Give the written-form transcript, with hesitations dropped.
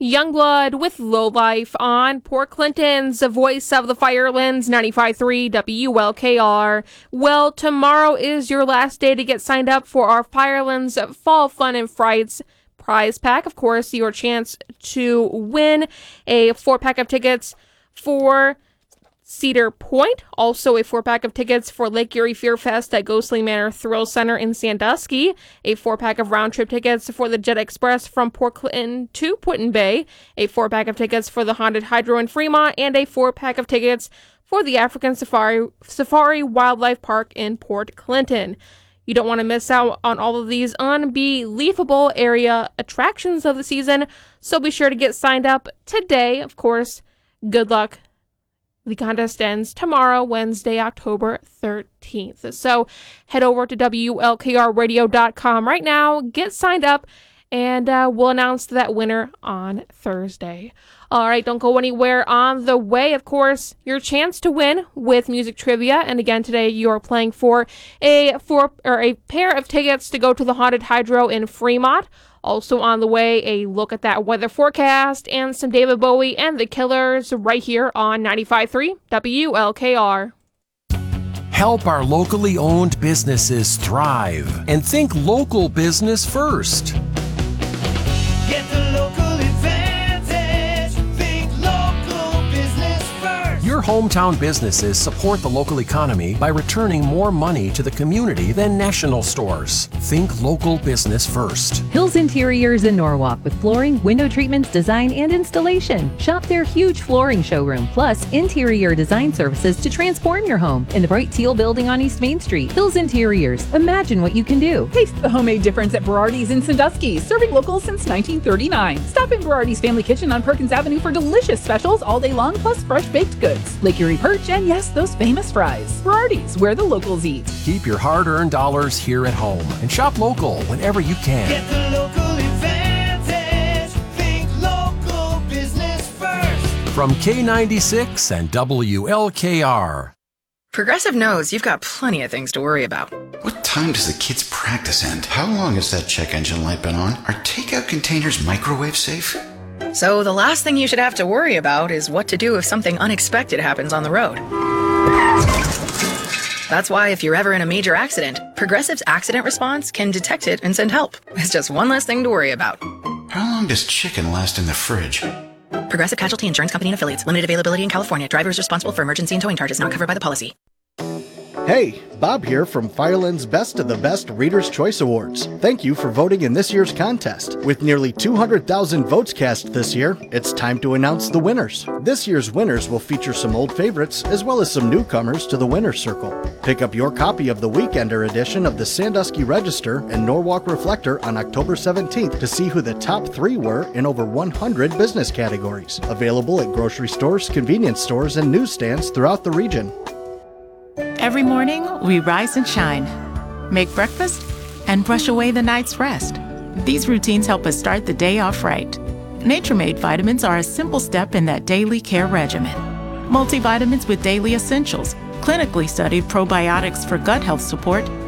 Youngblood with Low Life on Port Clinton's Voice of the Firelands, 95.3 WLKR. Well, tomorrow is your last day to get signed up for our Firelands Fall Fun and Frights prize pack. Of course, your chance to win a 4-pack of tickets for Cedar Point, also a 4-pack of tickets for Lake Erie Fear Fest at Ghostly Manor Thrill Center in Sandusky, a 4-pack of round-trip tickets for the Jet Express from Port Clinton to Put-in-Bay, a 4-pack of tickets for the Haunted Hydro in Fremont, and a 4-pack of tickets for the African Safari Wildlife Park in Port Clinton. You don't want to miss out on all of these unbelievable area attractions of the season, so be sure to get signed up today. Of course, good luck. The contest ends tomorrow, Wednesday, October 13th. So head over to WLKRradio.com right now, get signed up, and we'll announce that winner on Thursday. All right, don't go anywhere. On the way, of course, your chance to win with music trivia. And again, today you are playing for a pair of tickets to go to the Haunted Hydro in Fremont. Also on the way, a look at that weather forecast and some David Bowie and the Killers right here on 95.3 WLKR. Help our locally owned businesses thrive and think local business first. Get the local advantage. Think local business first. Your hometown businesses support the local economy by returning more money to the community than national stores. Think local business first. Hills Interiors in Norwalk with flooring, window treatments, design, and installation. Shop their huge flooring showroom, plus interior design services to transform your home in the bright teal building on East Main Street. Hills Interiors. Imagine what you can do. Taste the homemade difference at Berardi's in Sandusky, serving locals since 1939. Stop in Berardi's Family Kitchen on Perkins Avenue for delicious specials all day long, plus fresh baked goods. Lake Erie perch, and yes, those famous fries. Berardi's, where the locals eat. Keep your hard-earned dollars here at home and shop local whenever you can. Get the local advantage. Think local business first. From K96 and WLKR. Progressive knows you've got plenty of things to worry about. What time does the kids' practice end? How long has that check engine light been on? Are takeout containers microwave safe? So the last thing you should have to worry about is what to do if something unexpected happens on the road. That's why if you're ever in a major accident, Progressive's accident response can detect it and send help. It's just one less thing to worry about. How long does chicken last in the fridge? Progressive Casualty Insurance Company and Affiliates. Limited availability in California. Driver is responsible for emergency and towing charges not covered by the policy. Hey, Bob here from Fireland's Best of the Best Reader's Choice Awards. Thank you for voting in this year's contest. With nearly 200,000 votes cast this year, it's time to announce the winners. This year's winners will feature some old favorites as well as some newcomers to the winner's circle. Pick up your copy of the Weekender edition of the Sandusky Register and Norwalk Reflector on October 17th to see who the top 3 were in over 100 business categories. Available at grocery stores, convenience stores, and newsstands throughout the region. Every morning, we rise and shine, make breakfast, and brush away the night's rest. These routines help us start the day off right. Nature-Made vitamins are a simple step in that daily care regimen. Multivitamins with daily essentials, clinically studied probiotics for gut health support,